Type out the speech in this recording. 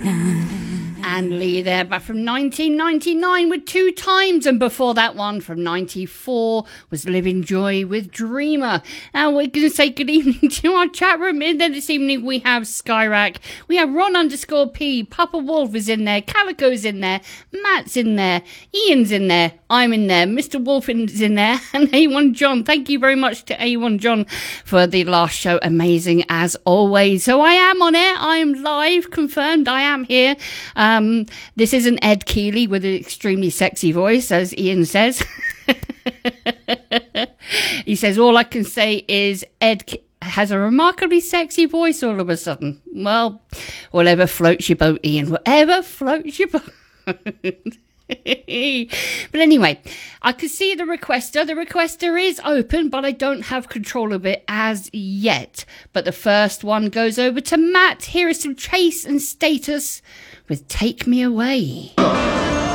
And Lee there, but from 1999 with Two Times, and before that one from 94 was Living Joy with Dreamer. Now we're going to say good evening to our chat room. In there this evening we have Skyrack, we have Ron_P, Papa Wolf is in there, Calico's in there, Matt's in there, Ian's in there, I'm in there, Mr. Wolf is in there, and A1 John. Thank you very much to A1 John for the last show, amazing as always. So I am on air, I am live, confirmed, I am here. This isn't Ed Keeley with an extremely sexy voice, as Ian says. He says, all I can say is has a remarkably sexy voice all of a sudden. Well, whatever floats your boat, Ian. Whatever floats your boat. But anyway, I can see the requester. The requester is open, but I don't have control of it as yet. But the first one goes over to Matt. Here is some Chase and Status with Take Me Away.